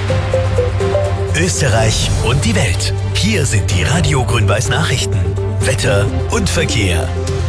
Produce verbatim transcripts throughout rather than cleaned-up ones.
Österreich und die Welt. Hier sind die Radio Grün-Weiß Nachrichten. Wetter und Verkehr.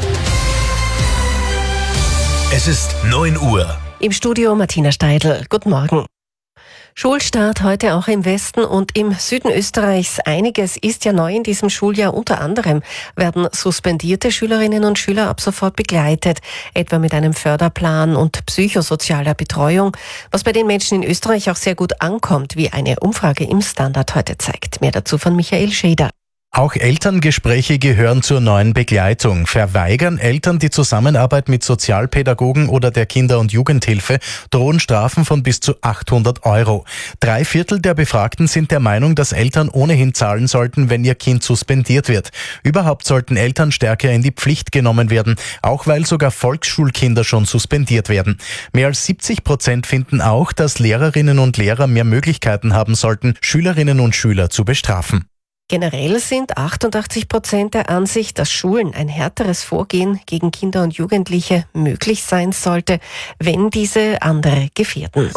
Es ist neun Uhr. Im Studio Martina Steidl. Guten Morgen. Schulstart heute auch im Westen und im Süden Österreichs. Einiges ist ja neu in diesem Schuljahr. Unter anderem werden suspendierte Schülerinnen und Schüler ab sofort begleitet, etwa mit einem Förderplan und psychosozialer Betreuung, was bei den Menschen in Österreich auch sehr gut ankommt, wie eine Umfrage im Standard heute zeigt. Mehr dazu von Michael Schäder. Auch Elterngespräche gehören zur neuen Begleitung. Verweigern Eltern die Zusammenarbeit mit Sozialpädagogen oder der Kinder- und Jugendhilfe, drohen Strafen von bis zu achthundert Euro. Drei Viertel der Befragten sind der Meinung, dass Eltern ohnehin zahlen sollten, wenn ihr Kind suspendiert wird. Überhaupt sollten Eltern stärker in die Pflicht genommen werden, auch weil sogar Volksschulkinder schon suspendiert werden. Mehr als siebzig Prozent finden auch, dass Lehrerinnen und Lehrer mehr Möglichkeiten haben sollten, Schülerinnen und Schüler zu bestrafen. Generell sind achtundachtzig Prozent der Ansicht, dass Schulen ein härteres Vorgehen gegen Kinder und Jugendliche möglich sein sollte, wenn diese andere gefährden.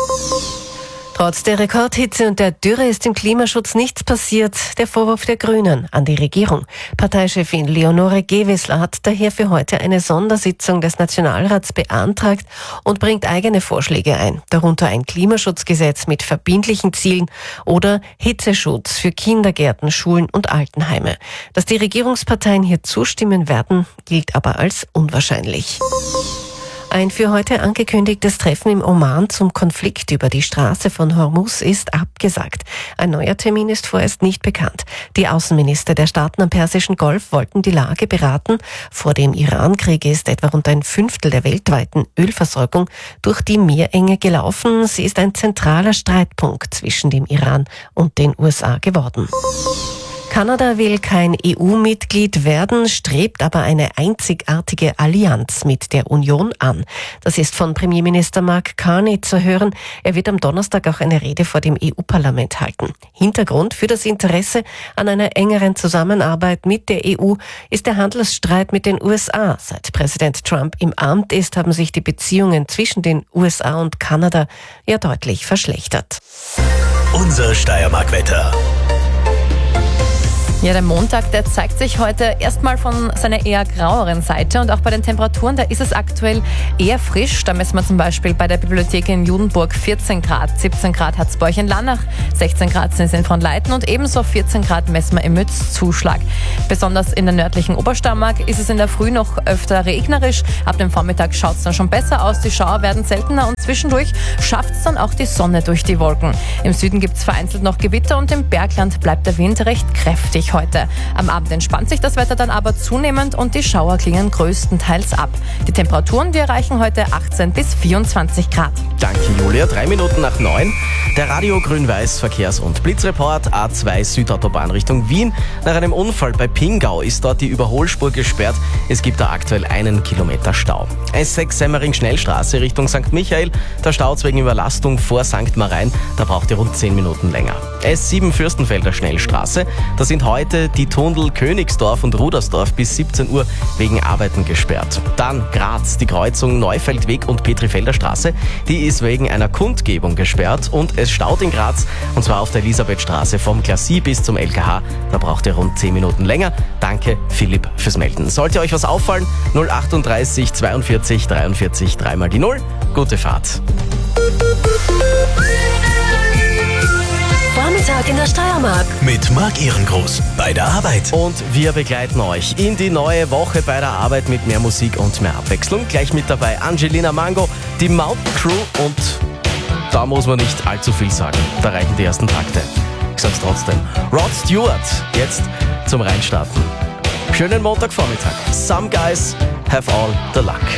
Trotz der Rekordhitze und der Dürre ist im Klimaschutz nichts passiert. Der Vorwurf der Grünen an die Regierung. Parteichefin Leonore Gewessler hat daher für heute eine Sondersitzung des Nationalrats beantragt und bringt eigene Vorschläge ein. Darunter ein Klimaschutzgesetz mit verbindlichen Zielen oder Hitzeschutz für Kindergärten, Schulen und Altenheime. Dass die Regierungsparteien hier zustimmen werden, gilt aber als unwahrscheinlich. Ein für heute angekündigtes Treffen im Oman zum Konflikt über die Straße von Hormuz ist abgesagt. Ein neuer Termin ist vorerst nicht bekannt. Die Außenminister der Staaten am Persischen Golf wollten die Lage beraten. Vor dem Irankrieg ist etwa rund ein Fünftel der weltweiten Ölversorgung durch die Meerenge gelaufen. Sie ist ein zentraler Streitpunkt zwischen dem Iran und den U S A geworden. Kanada will kein E U-Mitglied werden, strebt aber eine einzigartige Allianz mit der Union an. Das ist von Premierminister Mark Carney zu hören. Er wird am Donnerstag auch eine Rede vor dem E U-Parlament halten. Hintergrund für das Interesse an einer engeren Zusammenarbeit mit der E U ist der Handelsstreit mit den U S A. Seit Präsident Trump im Amt ist, haben sich die Beziehungen zwischen den U S A und Kanada ja deutlich verschlechtert. Unser Steiermark-Wetter. Ja, der Montag, der zeigt sich heute erstmal von seiner eher graueren Seite und auch bei den Temperaturen, da ist es aktuell eher frisch. Da messen wir zum Beispiel bei der Bibliothek in Judenburg vierzehn Grad, siebzehn Grad hat es bei euch in Lannach, sechzehn Grad sind es in Fronleiten und ebenso vierzehn Grad messen wir im Mütz-Zuschlag. Besonders in der nördlichen Obersteiermark ist es in der Früh noch öfter regnerisch. Ab dem Vormittag schaut es dann schon besser aus, die Schauer werden seltener und zwischendurch schafft es dann auch die Sonne durch die Wolken. Im Süden gibt es vereinzelt noch Gewitter und im Bergland bleibt der Wind recht kräftig heute. Am Abend entspannt sich das Wetter dann aber zunehmend und die Schauer klingen größtenteils ab. Die Temperaturen, die erreichen heute achtzehn bis vierundzwanzig Grad. Danke Julia, drei Minuten nach neun. Der Radio Grün-Weiß Verkehrs- und Blitzreport A zwei Südautobahn Richtung Wien. Nach einem Unfall bei Pingau ist dort die Überholspur gesperrt. Es gibt da aktuell einen Kilometer Stau. S sechs Semmering Schnellstraße Richtung Sankt Michael. Der Stau wegen Überlastung vor Sankt Marein. Da braucht ihr rund zehn Minuten länger. S sieben Fürstenfelder Schnellstraße. Da sind heute die Tunnel Königsdorf und Rudersdorf bis siebzehn Uhr wegen Arbeiten gesperrt. Dann Graz, die Kreuzung Neufeldweg und Petrifelder Straße. Die ist wegen einer Kundgebung gesperrt und es staut in Graz und zwar auf der Elisabethstraße vom Glacis bis zum L K H. Da braucht ihr rund zehn Minuten länger. Danke Philipp fürs Melden. Sollte euch was auffallen, null achtunddreißig zweiundvierzig dreiundvierzig dreimal die Null. Gute Fahrt. Vormittag in der Steiermark. Mit Marc Ehrengroß bei der Arbeit. Und wir begleiten euch in die neue Woche bei der Arbeit mit mehr Musik und mehr Abwechslung. Gleich mit dabei Angelina Mango, die Mountain Crew und da muss man nicht allzu viel sagen. Da reichen die ersten Takte. Ich sag's trotzdem. Rod Stewart, jetzt zum Reinstarten. Schönen Montagvormittag. Some guys have all the luck.